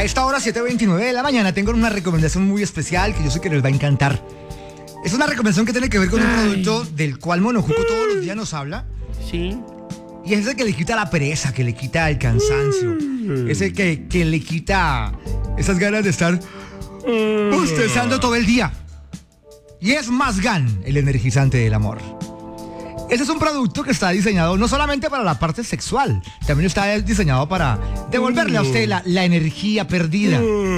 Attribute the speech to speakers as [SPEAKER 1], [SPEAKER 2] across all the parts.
[SPEAKER 1] A esta hora, 7:29 de la mañana, tengo una recomendación muy especial que yo sé que les va a encantar. Es una recomendación que tiene que ver con un producto del cual Monocuco todos los días nos habla.
[SPEAKER 2] Sí.
[SPEAKER 1] Y es ese que le quita la pereza, que le quita el cansancio. Ese que le quita esas ganas de estar bostezando todo el día. Y es Mazgan, el energizante del amor. Este es un producto que está diseñado no solamente para la parte sexual, también está diseñado para devolverle a usted la energía perdida.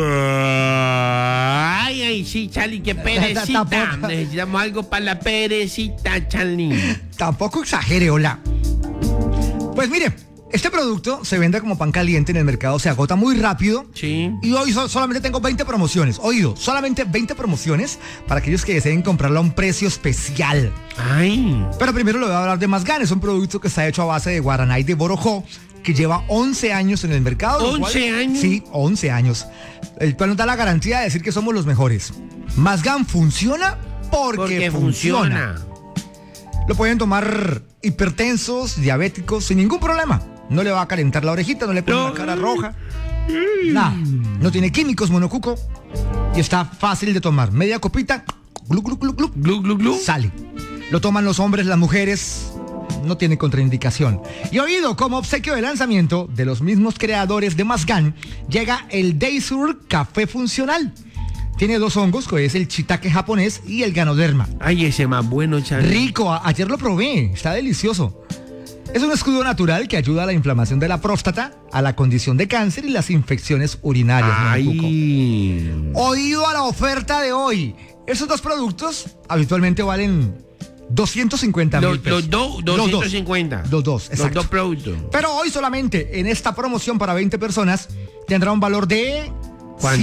[SPEAKER 2] Ay, sí, Charlie, qué perecita. Necesitamos algo para la perecita, Charlie.
[SPEAKER 1] Tampoco exagere, hola. Pues mire, este producto se vende como pan caliente en el mercado, se agota muy rápido.
[SPEAKER 2] Sí.
[SPEAKER 1] Y hoy solamente tengo 20 promociones. Oído, solamente 20 promociones para aquellos que deseen comprarlo a un precio especial.
[SPEAKER 2] Ay.
[SPEAKER 1] Pero primero le voy a hablar de Mazgan. Es un producto que está hecho a base de guaraná y de borojó, que lleva 11 años en el mercado.
[SPEAKER 2] ¿11 años?
[SPEAKER 1] Sí, 11 años. El cual nos da la garantía de decir que somos los mejores. Mazgan funciona porque funciona. Lo pueden tomar hipertensos, diabéticos, sin ningún problema. No le va a calentar la orejita, no le pone la cara roja. Nada. No tiene químicos, Monocuco. Y está fácil de tomar. Media copita, glu, glu, glu, glu.
[SPEAKER 2] Glu, glu, glu.
[SPEAKER 1] Sale. Lo toman los hombres, las mujeres. No tiene contraindicación. Y oído, como obsequio de lanzamiento de los mismos creadores de Mazgan, llega el Daysur Café Funcional. Tiene 2 hongos, que es el shiitake japonés y el ganoderma.
[SPEAKER 2] Ay, ese más bueno, Charlie.
[SPEAKER 1] Rico, ayer lo probé, está delicioso. Es un escudo natural que ayuda a la inflamación de la próstata, a la condición de cáncer y las infecciones urinarias.
[SPEAKER 2] Ay.
[SPEAKER 1] Oído a la oferta de hoy. Esos 2 productos habitualmente valen 250,000 pesos.
[SPEAKER 2] Los 250.
[SPEAKER 1] Los dos, exacto.
[SPEAKER 2] Los 2 productos.
[SPEAKER 1] Pero hoy solamente en esta promoción para 20 personas tendrá un valor de...
[SPEAKER 2] ¿Cuánto?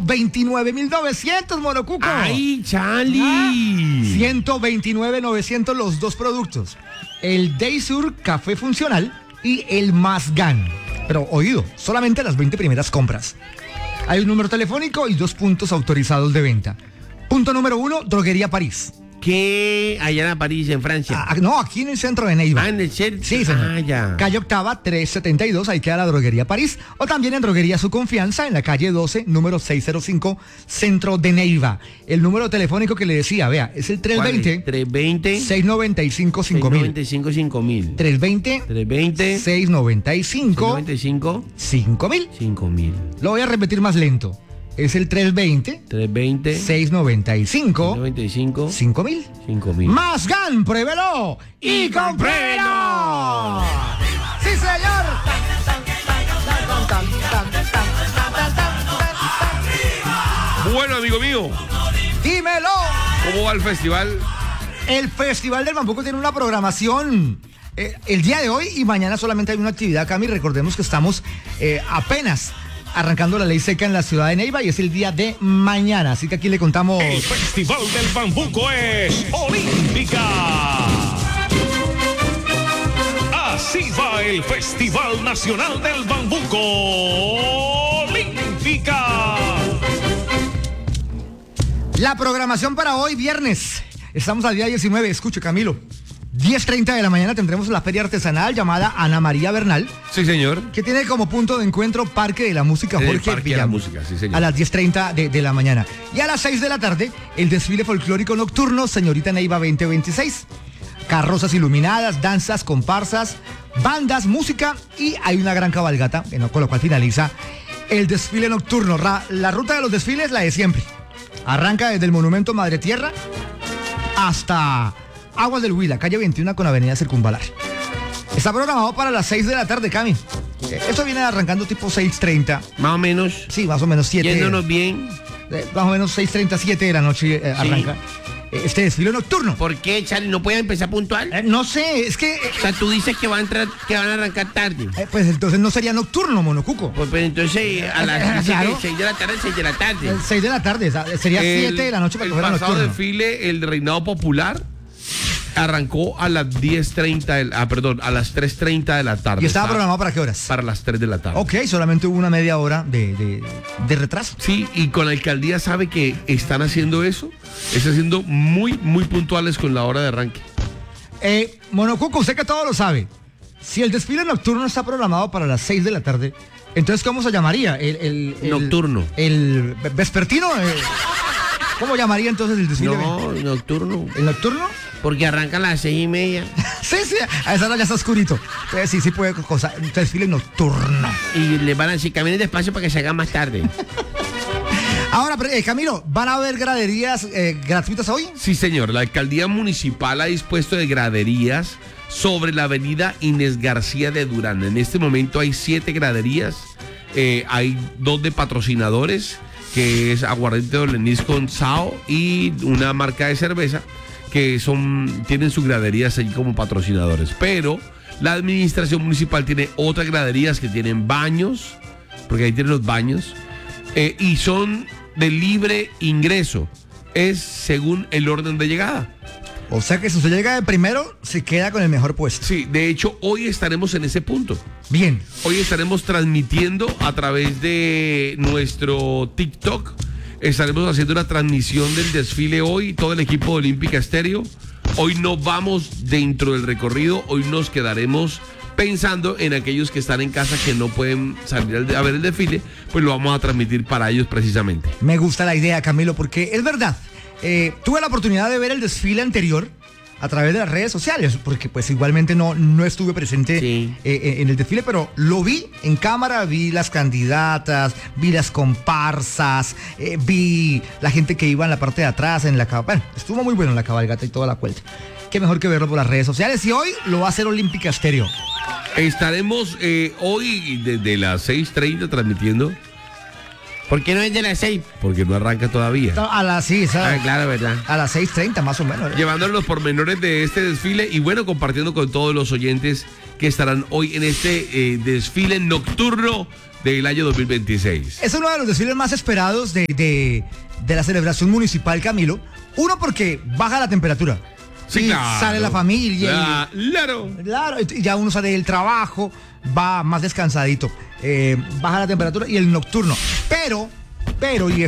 [SPEAKER 1] 129,900, Monocuco.
[SPEAKER 2] Ay, Charlie.
[SPEAKER 1] 129,900 los 2 productos. El Daysur Café Funcional y el Mazgan. Pero oído, solamente las 20 primeras compras. Hay un número telefónico y 2 puntos autorizados de venta. Punto número 1, Droguería París.
[SPEAKER 2] ¿Qué? Allá en París, en Francia.
[SPEAKER 1] No, aquí en el centro de Neiva.
[SPEAKER 2] En el centro.
[SPEAKER 1] Sí, señor.
[SPEAKER 2] Ya.
[SPEAKER 1] Calle Octava, 372, ahí queda la Droguería París. O también en Droguería Su Confianza, en la calle 12, número 605, centro de Neiva. El número telefónico que le decía, vea, es el 320.
[SPEAKER 2] 320.
[SPEAKER 1] 695 5000.
[SPEAKER 2] 695 5000.
[SPEAKER 1] 320.
[SPEAKER 2] 320.
[SPEAKER 1] 695
[SPEAKER 2] 695
[SPEAKER 1] 5000.
[SPEAKER 2] 5000.
[SPEAKER 1] Lo voy a repetir más lento. Es el 320.
[SPEAKER 2] 320.
[SPEAKER 1] 695
[SPEAKER 2] 95
[SPEAKER 1] 5000.
[SPEAKER 2] 5000.
[SPEAKER 1] Mazgan, pruébelo y compruébelo. ¡Sí, señor!
[SPEAKER 2] Bueno, amigo mío,
[SPEAKER 1] ¡Dímelo!
[SPEAKER 2] ¿cómo va el festival?
[SPEAKER 1] El Festival del Bambuco tiene una programación el día de hoy y mañana solamente hay una actividad, Cami. Recordemos que estamos apenas arrancando la ley seca en la ciudad de Neiva y es el día de mañana. Así que aquí le contamos...
[SPEAKER 3] El Festival del Bambuco es Olímpica. Así va el Festival Nacional del Bambuco. Olímpica.
[SPEAKER 1] La programación para hoy, viernes. Estamos al día 19. Escuche, Camilo. 10:30 de la mañana tendremos la feria artesanal llamada Ana María Bernal,
[SPEAKER 2] Sí, señor.
[SPEAKER 1] que tiene como punto de encuentro Parque de la Música
[SPEAKER 2] El
[SPEAKER 1] Jorge
[SPEAKER 2] Parque de la
[SPEAKER 1] Villamil.
[SPEAKER 2] Música, sí, señor.
[SPEAKER 1] A las 10:30 de la mañana. Y a las 6 de la tarde, el desfile folclórico nocturno Señorita Neiva 2026. Carrozas iluminadas, danzas, comparsas, bandas, música y hay una gran cabalgata, con lo cual finaliza el desfile nocturno. La ruta de los desfiles, la de siempre. Arranca desde el Monumento Madre Tierra hasta Aguas del Huila, calle 21 con avenida Circunvalar. Está programado para las 6 de la tarde, Cami. Esto viene arrancando tipo 6:30.
[SPEAKER 2] Más o menos.
[SPEAKER 1] Sí, más o menos 7.
[SPEAKER 2] Yéndonos bien.
[SPEAKER 1] Más o menos 6:30, 7 de la noche arranca este desfile nocturno.
[SPEAKER 2] ¿Por qué, Charlie? ¿No puede empezar puntual?
[SPEAKER 1] No sé, es que...
[SPEAKER 2] O sea, tú dices que van a arrancar tarde.
[SPEAKER 1] pues entonces no sería nocturno, Monocuco.
[SPEAKER 2] Pues entonces a las
[SPEAKER 1] Claro.
[SPEAKER 2] 6 de la tarde, 6 de la tarde.
[SPEAKER 1] 6 de la tarde, sería 7 de la noche para que fuera
[SPEAKER 2] El pasado
[SPEAKER 1] nocturno.
[SPEAKER 2] desfile, el Reinado Popular, arrancó a las 10:30, a las 3:30 de la tarde.
[SPEAKER 1] ¿Y estaba programado para qué horas?
[SPEAKER 2] Para las 3 de la tarde.
[SPEAKER 1] Ok, solamente hubo una media hora de retraso.
[SPEAKER 2] Sí, y con la alcaldía sabe que están haciendo eso. Están siendo muy, muy puntuales con la hora de arranque.
[SPEAKER 1] Monocuco, usted que todo lo sabe. Si el desfile nocturno está programado para las 6 de la tarde, Entonces, ¿cómo se llamaría?
[SPEAKER 2] Nocturno.
[SPEAKER 1] ¿El vespertino? ¿Cómo llamaría entonces el desfile?
[SPEAKER 2] No, nocturno.
[SPEAKER 1] ¿El nocturno?
[SPEAKER 2] Porque arrancan a las 6:30.
[SPEAKER 1] Sí, a esa hora ya está oscurito. Entonces sí puede cosa, un desfile nocturno.
[SPEAKER 2] Y le van a decir, caminen despacio para que se haga más tarde.
[SPEAKER 1] Ahora, Camilo, ¿van a haber graderías gratuitas hoy?
[SPEAKER 2] Sí, señor. La alcaldía municipal ha dispuesto de graderías sobre la avenida Inés García de Durán. En este momento hay 7 graderías. Hay 2 de patrocinadores, que es Aguardiente Dolenís con Sao y una marca de cerveza que tienen sus graderías allí como patrocinadores. Pero la administración municipal tiene otras graderías que tienen baños, porque ahí tienen los baños, y son de libre ingreso. Es según el orden de llegada.
[SPEAKER 1] O sea que si usted llega de primero, se queda con el mejor puesto.
[SPEAKER 2] Sí, de hecho, hoy estaremos en ese punto.
[SPEAKER 1] Bien.
[SPEAKER 2] Hoy estaremos transmitiendo a través de nuestro TikTok. Estaremos haciendo una transmisión del desfile hoy, todo el equipo de Olímpica Estéreo. Hoy no vamos dentro del recorrido, hoy nos quedaremos pensando en aquellos que están en casa que no pueden salir a ver el desfile, pues lo vamos a transmitir para ellos precisamente.
[SPEAKER 1] Me gusta la idea, Camilo, porque es verdad. Tuve la oportunidad de ver el desfile anterior a través de las redes sociales, porque pues igualmente no estuve presente en el desfile, pero lo vi en cámara, vi las candidatas, vi las comparsas, vi la gente que iba en la parte de atrás, bueno, estuvo muy bueno la cabalgata y toda la vuelta. Qué mejor que verlo por las redes sociales, y hoy lo va a hacer Olímpica Estéreo.
[SPEAKER 2] Estaremos hoy desde las 6:30 transmitiendo. ¿Por qué no es de las 6? Porque no arranca todavía.
[SPEAKER 1] No, a las 6, ¿sabes?
[SPEAKER 2] Claro, ¿verdad?
[SPEAKER 1] A las 6:30 más o menos.
[SPEAKER 2] Llevándonos los pormenores de este desfile y bueno, compartiendo con todos los oyentes que estarán hoy en este desfile nocturno del año 2026.
[SPEAKER 1] Es uno de los desfiles más esperados de la celebración municipal, Camilo. Uno, porque baja la temperatura.
[SPEAKER 2] Sí, claro.
[SPEAKER 1] Sale la familia.
[SPEAKER 2] Claro.
[SPEAKER 1] Y ya uno sale del trabajo, va más descansadito. Baja la temperatura y el nocturno. Pero, y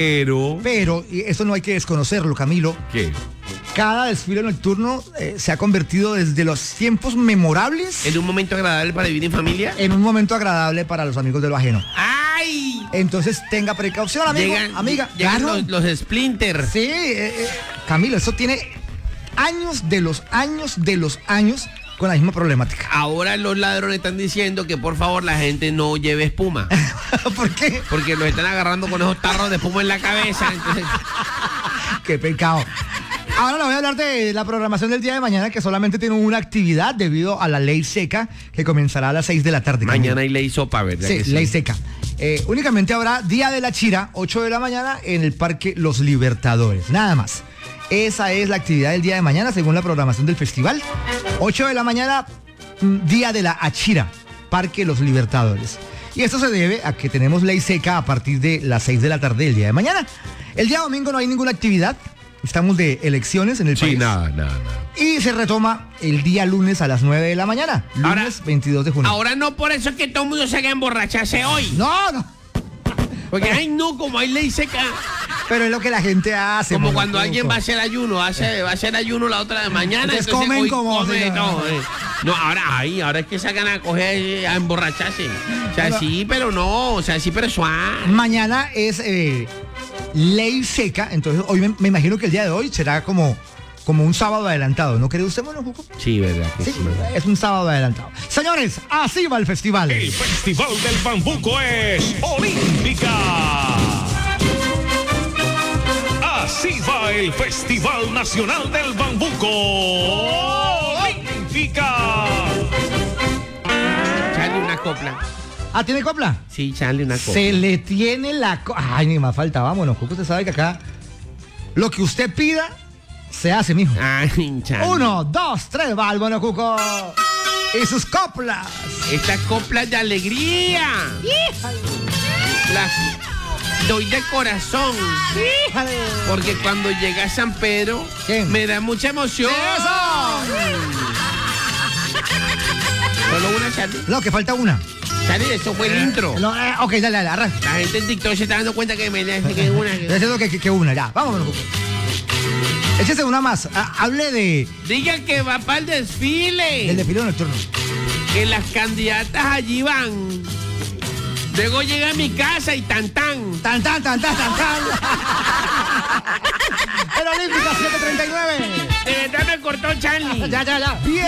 [SPEAKER 1] esto no hay que desconocerlo, Camilo.
[SPEAKER 2] ¿Qué?
[SPEAKER 1] Cada desfile nocturno se ha convertido desde los tiempos memorables.
[SPEAKER 2] ¿En un momento agradable para vivir en familia?
[SPEAKER 1] En un momento agradable para los amigos de lo ajeno.
[SPEAKER 2] ¡Ay!
[SPEAKER 1] Entonces tenga precaución, amigo, amiga.
[SPEAKER 2] Llegan
[SPEAKER 1] Claro.
[SPEAKER 2] los splinters.
[SPEAKER 1] Sí, Camilo, eso tiene años de los años con la misma problemática.
[SPEAKER 2] Ahora los ladrones están diciendo que por favor la gente no lleve espuma.
[SPEAKER 1] ¿Por qué?
[SPEAKER 2] Porque los están agarrando con esos tarros de espuma en la cabeza. Entonces...
[SPEAKER 1] Qué pecado. Ahora le voy a hablar de la programación del día de mañana, que solamente tiene una actividad debido a la ley seca que comenzará a las 6 de la tarde.
[SPEAKER 2] Mañana hay ley sopa, ¿verdad?
[SPEAKER 1] Sí,
[SPEAKER 2] que sí?
[SPEAKER 1] ley seca. Únicamente habrá Día de la Chira, 8 de la mañana, en el Parque Los Libertadores. Nada más. Esa es la actividad del día de mañana, según la programación del festival. 8 de la mañana, Día de la Achira, Parque Los Libertadores. Y esto se debe a que tenemos ley seca a partir de las 6 de la tarde del día de mañana. El día domingo no hay ninguna actividad. Estamos de elecciones en el país.
[SPEAKER 2] Sí, nada.
[SPEAKER 1] Y se retoma el día lunes a las 9 de la mañana. Lunes
[SPEAKER 2] Ahora,
[SPEAKER 1] 22 de junio.
[SPEAKER 2] Ahora no por eso es que todo el mundo se haga emborracharse hoy.
[SPEAKER 1] No.
[SPEAKER 2] Porque, ay, no, como hay ley seca.
[SPEAKER 1] Pero es lo que la gente hace.
[SPEAKER 2] Como cuando alguien va a hacer ayuno, va a hacer ayuno la otra de mañana.
[SPEAKER 1] Entonces comen
[SPEAKER 2] hoy
[SPEAKER 1] como...
[SPEAKER 2] come, no, ahora es que sacan a coger, a emborracharse. O sea, sí, pero no, pero suave.
[SPEAKER 1] Mañana es ley seca, entonces hoy me imagino que el día de hoy será como un sábado adelantado, ¿no cree usted, Mono Juco?
[SPEAKER 2] Sí, verdad que sí.
[SPEAKER 1] Es un sábado adelantado. Señores, así va el festival.
[SPEAKER 3] El Festival del Bambuco es Olímpica. Así va el Festival Nacional del Bambuco. Olímpica.
[SPEAKER 2] Charlie, una copla.
[SPEAKER 1] ¿Ah, tiene copla?
[SPEAKER 2] Sí, Charlie, una copla.
[SPEAKER 1] Se le tiene la copla. Ay, ni más falta, vámonos, Juco. Usted sabe que acá lo que usted pida se hace, mijo.
[SPEAKER 2] Ay, Charlie.
[SPEAKER 1] 1, 2, 3, va el Mono Juco. Y sus coplas.
[SPEAKER 2] Estas coplas de alegría. Las doy de corazón.
[SPEAKER 1] Híjale.
[SPEAKER 2] Porque cuando llega San Pedro,
[SPEAKER 1] ¿Qué?
[SPEAKER 2] me da mucha emoción.
[SPEAKER 1] ¡Eso!
[SPEAKER 2] Solo una, Charlie.
[SPEAKER 1] No, que falta una.
[SPEAKER 2] Charlie, eso fue el intro.
[SPEAKER 1] No, ok, dale, arranca.
[SPEAKER 2] La gente en TikTok se está dando cuenta que me dice que es una.
[SPEAKER 1] Estoy diciendo que una, ya. Vámonos, Juco. Échese una más. Hable
[SPEAKER 2] Diga que va para el desfile.
[SPEAKER 1] del desfile nocturno.
[SPEAKER 2] Que las candidatas allí van. Luego llega a mi casa y tan.
[SPEAKER 1] Tan. El Olímpico 7:39.
[SPEAKER 2] De verdad me cortó Charlie.
[SPEAKER 1] Ya. Bien.